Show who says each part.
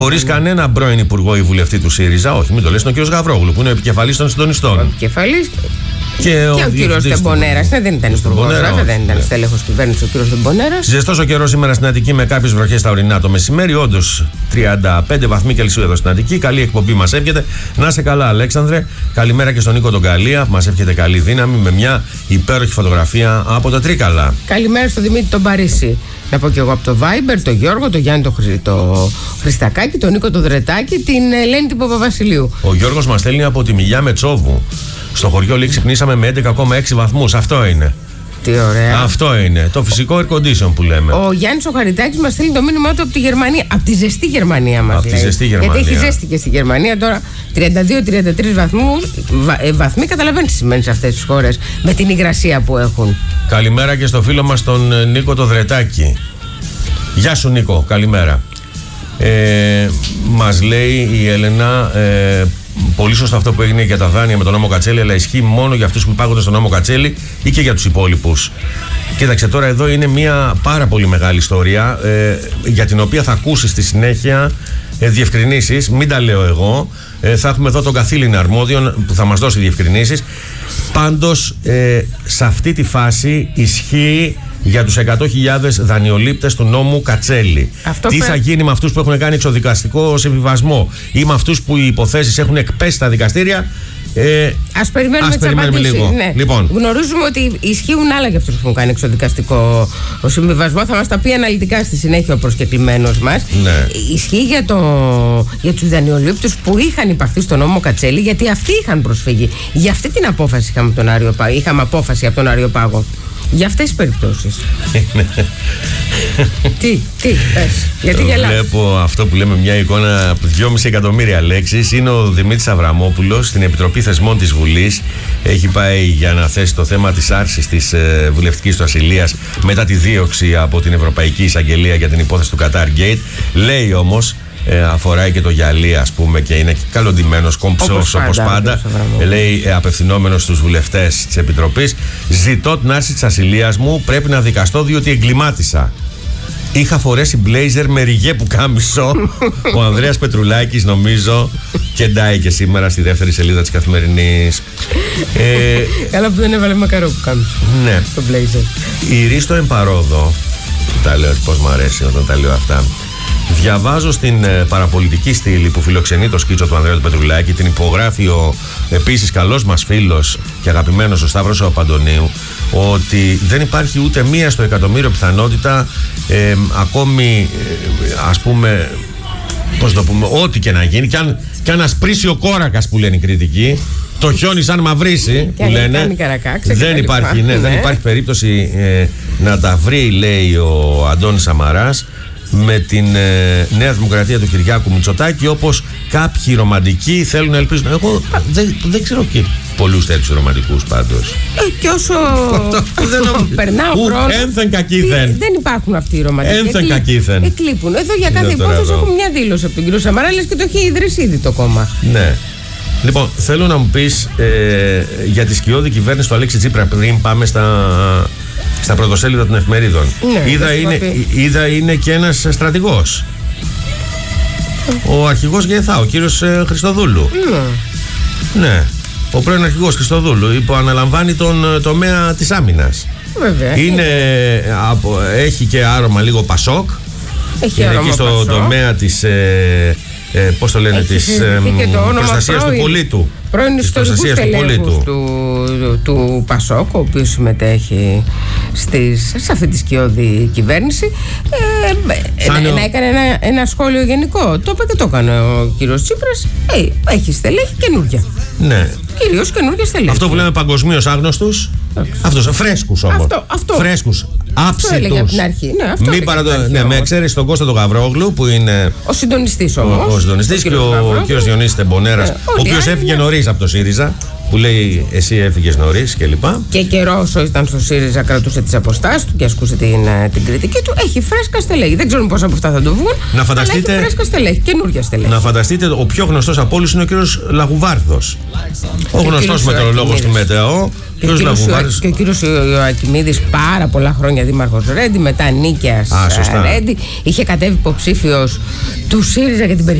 Speaker 1: Χωρίς κανένα πρώην υπουργό ή βουλευτή του ΣΥΡΙΖΑ, όχι, μην το λες, τον κύριο Γαβρόγλου, που είναι ο επικεφαλής των συντονιστών.
Speaker 2: Ο επικεφαλής. Και ο κύριος Τεμπονέρας. Δεν ήταν υπουργός, δεν ήταν στέλεχος κυβέρνησης ο κύριος Τεμπονέρας.
Speaker 1: Ζεστός ο καιρός σήμερα στην Αττική με κάποιες βροχές στα ορεινά το μεσημέρι. Όντως 35 βαθμοί Κελσίου εδώ στην Αττική. Καλή εκπομπή μας εύχεται. Να είσαι καλά, Αλέξανδρε. Καλημέρα και στον Νίκο τον Καλία που μας εύχεται καλή δύναμη με μια υπέροχη φωτογραφία από τα Τρίκαλα.
Speaker 2: Καλημέρα στον Δημήτρη τον Παρίσι. Να πω και εγώ από το Viber, τον Γιώργο, τον Γιάννη τον Χριστακάκη, τον Νίκο τον Δρετάκη, την Ελένη την Παπαβασιλείου.
Speaker 1: Ο Γιώργος μας στέλνει από τη Μιλιά Μετσόβου. Στο χωριό Λίξη ξυπνήσαμε με 11,6 βαθμούς. Αυτό είναι.
Speaker 2: Τι ωραία.
Speaker 1: Αυτό είναι. Το φυσικό air condition που λέμε.
Speaker 2: Ο Γιάννης ο Χαριτάκης μας στέλνει το μήνυμά του από τη Γερμανία. Από τη ζεστή Γερμανία μας.
Speaker 1: Από τη ζεστή Γερμανία.
Speaker 2: Γιατί έχει ζέστη και στη Γερμανία τώρα. 32-33 βαθμοί. Καταλαβαίνετε τι σημαίνει σε αυτές τις χώρες με την υγρασία που έχουν.
Speaker 1: Καλημέρα και στο φίλο μας τον Νίκο το Δρετάκη. Γεια σου Νίκο, καλημέρα. Μας λέει η Έλενα, πολύ σωστό αυτό που έγινε για τα δάνεια με τον νόμο Κατσέλη, αλλά ισχύει μόνο για αυτούς που υπάγονται στον νόμο Κατσέλη ή και για τους υπόλοιπους. Κοίταξε, τώρα εδώ είναι μια πάρα πολύ μεγάλη ιστορία για την οποία θα ακούσεις στη συνέχεια διευκρινήσεις. Μην τα λέω εγώ. Θα έχουμε εδώ τον καθήλυνα αρμόδιον που θα μας δώσει διευκρινήσεις. Πάντως, σε αυτή τη φάση ισχύει για τους 100.000 δανειολήπτες του νόμου Κατσέλη. Τι θα γίνει με αυτούς που έχουν κάνει εξοδικαστικό συμβιβασμό ή με αυτούς που οι υποθέσεις έχουν εκπέσει στα δικαστήρια.
Speaker 2: Ας περιμένουμε λίγο. Ναι.
Speaker 1: Λοιπόν.
Speaker 2: Γνωρίζουμε ότι ισχύουν άλλα για αυτούς που έχουν κάνει εξοδικαστικό συμβιβασμό. Θα μας τα πει αναλυτικά στη συνέχεια ο προσκεκλημένος μας.
Speaker 1: Ναι.
Speaker 2: Ισχύει για τους δανειολήπτες που είχαν υπαχθεί στον νόμο Κατσέλη, γιατί αυτοί είχαν προσφύγει. Για αυτή την απόφαση είχαμε απόφαση από τον Αριοπάγο. Για αυτές τις περιπτώσεις. Τι πες, γιατί γελάς?
Speaker 1: Βλέπω αυτό που λέμε μια εικόνα από 2,5 εκατομμύρια λέξεις. Είναι ο Δημήτρης Αβραμόπουλος στην Επιτροπή Θεσμών της Βουλής. Έχει πάει για να θέσει το θέμα της άρσης της βουλευτικής του ασυλίας μετά τη δίωξη από την Ευρωπαϊκή Εισαγγελία για την υπόθεση του Qatar Gate. Λέει όμως, αφοράει και το γυαλί, ας πούμε, και είναι καλοντημένος, κομψός όπως πάντα. Λέει, απευθυνόμενος στους βουλευτές της Επιτροπής, ζητώ την άρση της ασυλίας μου, πρέπει να δικαστώ διότι εγκλημάτισα. Είχα φορέσει μπλέιζερ με ριγέ πουκάμισο. Ο Ανδρέας Πετρουλάκης, νομίζω, κεντάει και σήμερα στη δεύτερη σελίδα της Καθημερινής.
Speaker 2: Καλά που δεν έβαλε μακαρό πουκάμισο.
Speaker 1: Ναι.
Speaker 2: Το μπλέιζερ.
Speaker 1: Η Ρίστο Εμπαρόδο, τα λέω πως μου αρέσει όταν τα λέω αυτά. Διαβάζω στην παραπολιτική στήλη που φιλοξενεί το σκίτσο του Ανδρέα του Πετρουλάκη, την υπογράφει ο επίσης καλός μας φίλος και αγαπημένος ο Σταύρος ο Παντονίου, ότι δεν υπάρχει ούτε μία στο εκατομμύριο πιθανότητα ακόμη, ας πούμε, πώς το πούμε, ό,τι και να γίνει, και αν ασπρίσει ο κόρακας που λένε οι κριτικοί, το χιόνι σαν μαυρίσει που λένε, δεν υπάρχει περίπτωση να τα βρει, λέει ο Αντώνης Σαμαράς, με την Νέα Δημοκρατία του Κυριάκου Μητσοτάκη, όπως κάποιοι ρομαντικοί θέλουν να ελπίζουν. Εγώ δεν ξέρω και πολλούς τέτοιους ρομαντικούς πάντως.
Speaker 2: Και όσο περνάω χρόνο,
Speaker 1: ένθεν κακήθεν.
Speaker 2: Δεν υπάρχουν αυτοί οι ρομαντικοί.
Speaker 1: Ένθεν κακήθεν.
Speaker 2: Εκλείπουν. Εδώ για κάθε υπόθεση έχουμε μια δήλωση από τον κύριο Σαμαρά, λες και το έχει ιδρύσει ήδη το κόμμα.
Speaker 1: Ναι. Λοιπόν, θέλω να μου πεις για τη σκιώδη κυβέρνηση του Αλέξη Τσίπρα πριν πάμε στα πρωτοσέλιδα των εφημερίδων.
Speaker 2: Ναι,
Speaker 1: είδα είναι και ένας στρατηγός. Ο αρχηγός ΓΕΘΑ, ο κύριος Χριστοδούλου. Ναι, ο πρώην αρχηγός Χριστοδούλου, που αναλαμβάνει τον τομέα της άμυνας.
Speaker 2: Βέβαια.
Speaker 1: Έχει και άρωμα λίγο Πασόκ.
Speaker 2: Είναι
Speaker 1: εκεί στο τομέα της πώς το λένε, της προστασίας του πολίτου.
Speaker 2: Πρώην ιστορικού στελέχους του Πασόκ, ο οποίος συμμετέχει σε αυτή τη σκιώδη κυβέρνηση, να έκανε ένα σχόλιο γενικό. Το είπε και το έκανε ο κύριος Τσίπρας. Έχει στελέχη καινούργια.
Speaker 1: Ναι.
Speaker 2: Κυρίως καινούργια στελέχη.
Speaker 1: Αυτό που λέμε παγκοσμίως άγνωστους. Αυτός, φρέσκους όμως. Φρέσκους. Άψητους. Ναι, με εξαίρεση τον Κώστα τον Γαβρόγλου που είναι
Speaker 2: ο συντονιστής όμως.
Speaker 1: Ο συντονιστής και ο κύριος Διονύσης Τεμπονέρας, ο οποίος έφυγε νωρίς από το ΣΥΡΙΖΑ. που λέει εσύ έφυγες νωρίς κλπ.
Speaker 2: Και καιρό όσο ήταν στο ΣΥΡΙΖΑ κρατούσε τις αποστάσεις του και ασκούσε την κριτική του. Έχει φρέσκα στελέχη. Δεν ξέρουμε πόσα από αυτά θα το βγουν.
Speaker 1: Να φανταστείτε,
Speaker 2: αλλά έχει φρέσκα στελέχη, καινούργια στελέχη.
Speaker 1: Να φανταστείτε, ο πιο γνωστός από όλους είναι ο κύριος Λαγουβάρδος. Ο γνωστός μετεωρολόγος του ΜΕΤΕΟ.
Speaker 2: Και ο κύριος Ιωακημίδης, πάρα πολλά χρόνια δήμαρχος Ρέντι, μετά νίκαιας Ρέντι. Είχε κατέβει υποψήφιος του ΣΥΡΙΖΑ για την περιφέρεια.